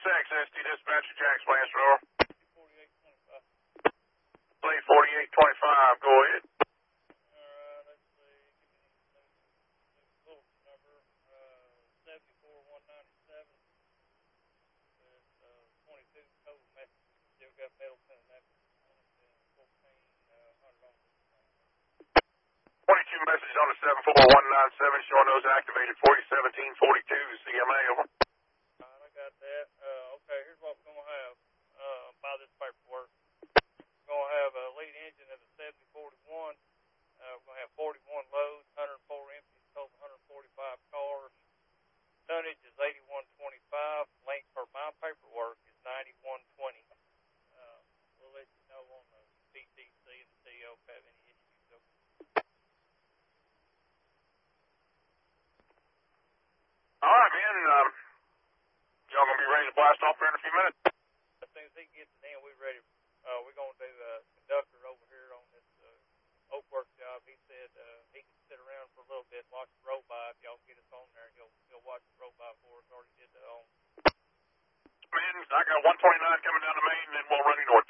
SX, ST Dispatcher, Jack's Lance Roar. Plate 4825, go ahead. Alright, let's see. Give me the little number. 74197 with 22 total messages. Still got Middleton and that on it, and 1400 on this one. 22 message on the 74197 showing those activated 401742 CMA, over. Alright, I got that. Okay, here's what we're going to have by this paperwork. We're going to have a lead engine of the 7041. We're going to have 41 loads, 104 empties, total 145 cars. Tonnage is 8125. Length for my paperwork is 9120. We'll let you know on the PTC and the CO if have any issues. All right, man. Y'all going to be ready to blast off here in a few minutes? As soon as he gets it in, we're ready. We're going to do a conductor over here on this oak work job. He said he can sit around for a little bit, watch the roll by. If y'all get us on there, he'll watch the roll by for us. Already did that on. Man, I got 129 coming down the main, and then we'll run you north.